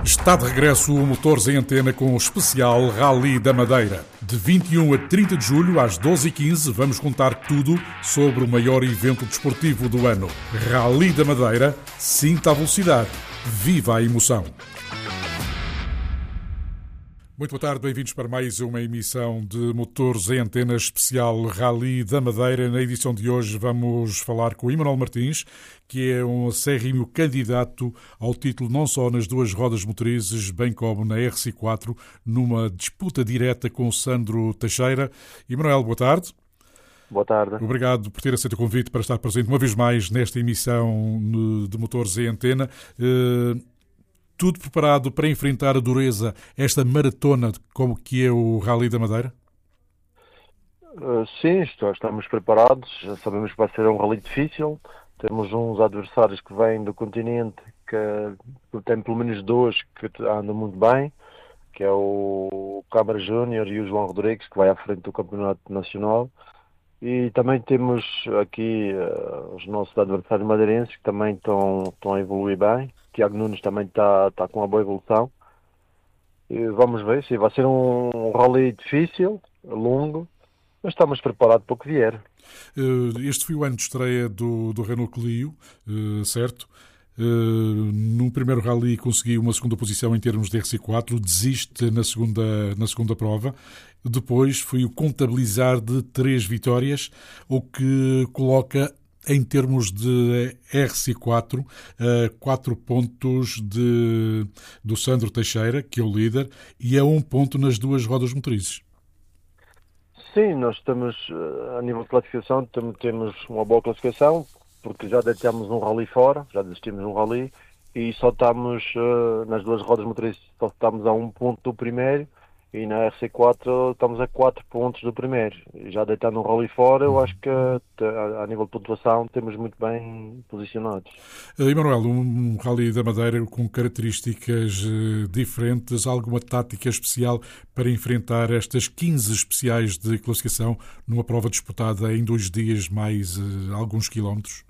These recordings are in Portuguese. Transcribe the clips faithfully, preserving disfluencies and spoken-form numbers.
Está de regresso o Motores em Antena com o especial Rally da Madeira. De vinte e um a trinta de julho, às doze e quinze, vamos contar tudo sobre o maior evento desportivo do ano. Rally da Madeira, sinta a velocidade, viva a emoção. Muito boa tarde, bem-vindos para mais uma emissão de Motores em Antena especial Rally da Madeira. Na edição de hoje vamos falar com o Emanuel Martins, que é um acérrimo candidato ao título não só nas duas rodas motrizes, bem como na R C quatro, numa disputa direta com o Sandro Teixeira. Emanuel, boa tarde. Boa tarde. Obrigado por ter aceito o convite para estar presente uma vez mais nesta emissão de Motores em Antena. Tudo preparado para enfrentar a dureza, esta maratona como que é o Rally da Madeira? Uh, sim, estamos preparados, já sabemos que vai ser um rally difícil, temos uns adversários que vêm do continente, que tem pelo menos dois que andam muito bem, que é o Câmara Júnior e o João Rodrigues, que vai à frente do Campeonato Nacional, e também temos aqui uh, os nossos adversários madeirenses, que também estão, estão a evoluir bem. Tiago Nunes também está tá com uma boa evolução. E vamos ver, sim, vai ser um, um rally difícil, longo, mas estamos preparados para o que vier. Este foi o ano de estreia do, do Renault Clio, certo? No primeiro rally conseguiu uma segunda posição em termos de R C quatro, desiste na segunda, na segunda prova. Depois foi o contabilizar de três vitórias, o que coloca em termos de R C quatro, quatro pontos de, do Sandro Teixeira, que é o líder, e é um ponto nas duas rodas motrizes. Sim, nós estamos, a nível de classificação, temos uma boa classificação, porque já deitamos um rally fora, já desistimos um rally, e só estamos, nas duas rodas motrizes, só estamos a um ponto do primeiro, e na R C quatro estamos a quatro pontos do primeiro. Já deitando um rally fora, eu acho que a, a nível de pontuação temos muito bem posicionados. Emanuel, um rally da Madeira com características diferentes, alguma tática especial para enfrentar estas quinze especiais de classificação numa prova disputada em dois dias mais uh, alguns quilómetros?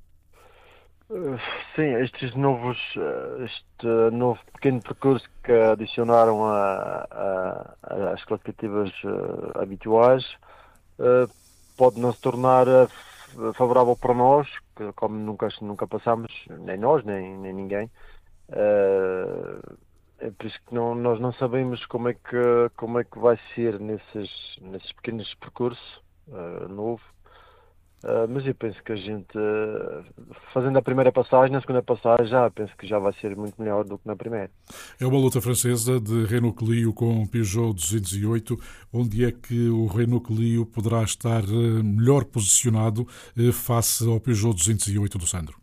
Sim, estes novos, este novo pequeno percurso que adicionaram a, a, a, às classificativas uh, habituais uh, pode não se tornar uh, favorável para nós, que, como nunca, nunca passamos, nem nós, nem, nem ninguém. Uh, é por isso que não, nós não sabemos como é que, como é que vai ser nesses, nesses pequenos percursos uh, novo. Uh, mas eu penso que a gente, uh, fazendo a primeira passagem, na segunda passagem, já penso que já vai ser muito melhor do que na primeira. É uma luta francesa de Renault Clio com Peugeot duzentos e oito. Onde é que o Renault Clio poderá estar uh, melhor posicionado uh, face ao Peugeot duzentos e oito do Sandro?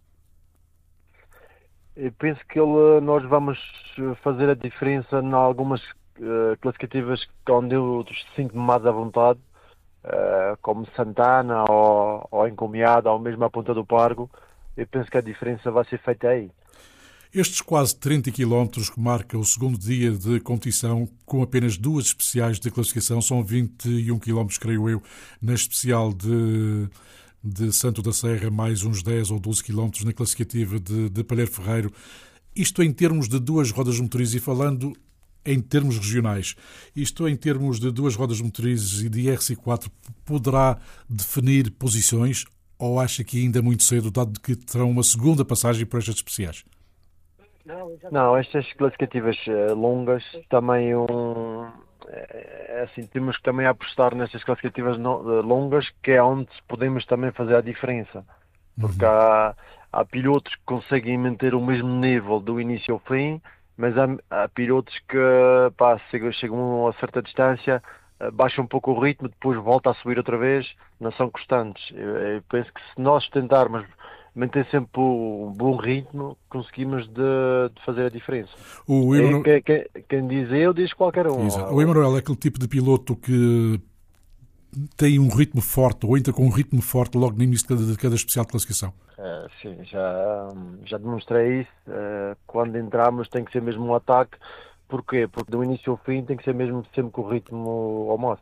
Eu penso que ele, nós vamos fazer a diferença em algumas uh, classificativas onde eu sinto-me mais à vontade. Uh, como Santana ou, ou Encomiada ou mesmo a Ponta do Pargo, eu penso que a diferença vai ser feita aí. Estes quase trinta quilómetros que marca o segundo dia de competição, com apenas duas especiais de classificação, são vinte e um quilómetros, creio eu, na especial de, de Santo da Serra, mais uns dez ou doze quilómetros na classificativa de, de Palheiro Ferreiro. Isto em termos de duas rodas motrizes e falando em termos regionais, isto em termos de duas rodas motrizes e de R C quatro, poderá definir posições ou acha que ainda é muito cedo, dado que terão uma segunda passagem por estas especiais? Não, estas classificativas longas também um, é assim, temos que também apostar nestas classificativas longas, que é onde podemos também fazer a diferença, porque uhum. há, há pilotos que conseguem manter o mesmo nível do início ao fim, mas há, há pilotos que pá, chegam, chegam a certa distância, baixam um pouco o ritmo, depois volta a subir outra vez, não são constantes. Eu, eu penso que se nós tentarmos manter sempre um bom ritmo, conseguimos de, de fazer a diferença. O Emanuel... é, quem, quem diz eu, diz qualquer um. Exato. O Emanuel é aquele tipo de piloto que tem um ritmo forte, ou entra com um ritmo forte logo no início de cada, de cada especial de classificação? Uh, sim, já, já demonstrei isso. Uh, quando entramos tem que ser mesmo um ataque. Porquê? Porque do início ao fim tem que ser mesmo sempre com o ritmo ao máximo.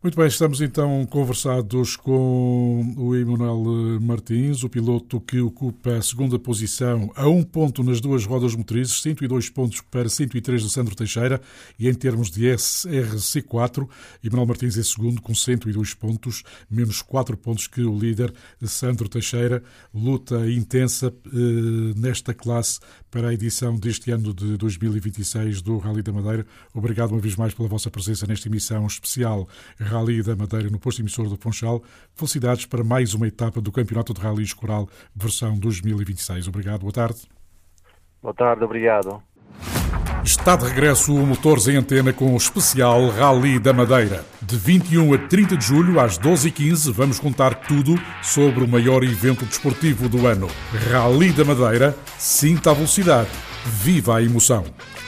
Muito bem, estamos então conversados com o Emanuel Martins, o piloto que ocupa a segunda posição a um ponto nas duas rodas motrizes, cento e dois pontos para cento e três de Sandro Teixeira, e em termos de S R C quatro, Emanuel Martins é segundo com cento e dois pontos, menos quatro pontos que o líder Sandro Teixeira. Luta intensa eh, nesta classe para a edição deste ano de dois mil e vinte e seis do Rally da Madeira. Obrigado uma vez mais pela vossa presença nesta emissão especial Rally da Madeira no posto emissor do Funchal. Felicidades para mais uma etapa do Campeonato de Rally Escoral versão dois mil e vinte e seis. Obrigado, boa tarde. Boa tarde, obrigado. Está de regresso o Motores em Antena com o especial Rally da Madeira. De vinte e um a trinta de julho, às doze e quinze, vamos contar tudo sobre o maior evento desportivo do ano. Rally da Madeira, sinta a velocidade, viva a emoção.